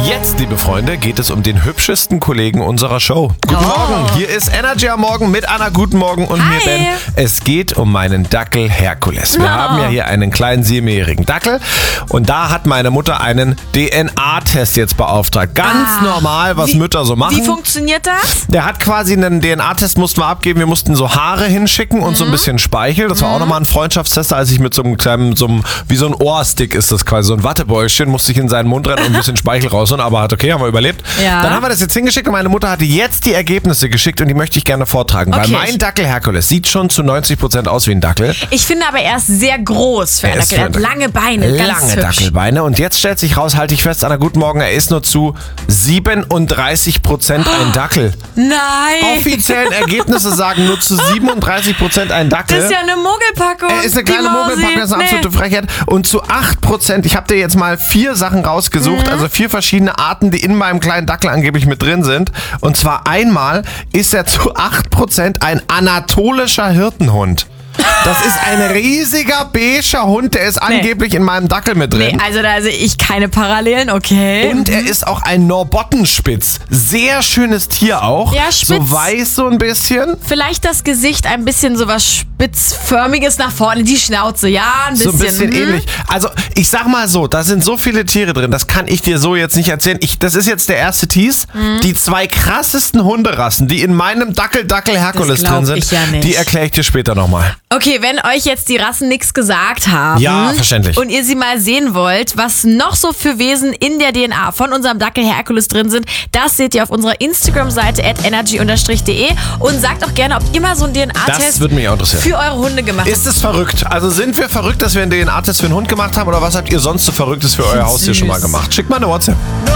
Jetzt, liebe Freunde, geht es um den hübschesten Kollegen unserer Show. Guten Morgen, hier ist Energy am Morgen mit Anna. Guten Morgen und mir Ben. Es geht um meinen Dackel Herkules. Wir haben ja hier einen kleinen 7-jährigen Dackel und da hat meine Mutter einen DNA-Test jetzt beauftragt. Ganz normal, was Mütter so machen. Wie funktioniert das? Der hat quasi einen DNA-Test, mussten wir abgeben. Wir mussten so Haare hinschicken und so ein bisschen Speichel. Das war auch nochmal ein Freundschaftstest, als ich mit so einem kleinen, wie so ein Ohrstick ist das quasi, so ein Wattebäuschen, musste ich in seinen Mund rennen und ein bisschen Speichel rausholen, aber hat okay, haben wir überlebt. Ja. Dann haben wir das jetzt hingeschickt und meine Mutter hatte jetzt die Ergebnisse geschickt und die möchte ich gerne vortragen. Okay. Weil mein Dackel Herkules sieht schon zu 90% aus wie ein Dackel. Ich finde aber er ist sehr groß für einen Dackel. Er hat lange Beine, ganz Lange hübsch. Dackelbeine. Und jetzt stellt sich raus, halte ich fest, Anna, guten Morgen, er ist nur zu 37% ein Dackel. Nein! Offiziellen Ergebnisse sagen nur zu 37% ein Dackel. Das ist ja eine Mogelpackung. Er ist eine kleine Mogelpackung, das ist eine absolute Frechheit. Und zu 8%, ich habe dir jetzt mal 4 Sachen rausgesucht, also 4 verschiedene Arten, die in meinem kleinen Dackel angeblich mit drin sind. Und zwar einmal ist er zu 8% ein anatolischer Hirtenhund. Das ist ein riesiger beiger Hund, der ist angeblich in meinem Dackel mit drin. Nee, also da sehe ich keine Parallelen, okay. Und er ist auch ein Norbottenspitz. Sehr schönes Tier auch. Ja, spitz. So weiß so ein bisschen. Vielleicht das Gesicht ein bisschen so was Spitzförmiges nach vorne, die Schnauze, ja, ein bisschen. So ein bisschen ähnlich. Also ich sag mal so, da sind so viele Tiere drin, das kann ich dir so jetzt nicht erzählen. Das ist jetzt der erste Tease. Die 2 krassesten Hunderassen, die in meinem Dackel Herkules drin sind, ja nicht. die erkläre ich dir später nochmal. Okay, wenn euch jetzt die Rassen nichts gesagt haben Ja, verständlich. und ihr sie mal sehen wollt, was noch so für Wesen in der DNA von unserem Dackel Herkules drin sind, das seht ihr auf unserer Instagram-Seite @energy_de und sagt auch gerne, ob ihr mal so einen Das DNA-Test würde mich auch interessieren. für eure Hunde gemacht habt. Ist es verrückt? Also sind wir verrückt, dass wir einen DNA-Test für einen Hund gemacht haben oder was habt ihr sonst so Verrücktes für euer Haustier schon mal gemacht? Schickt mal eine WhatsApp.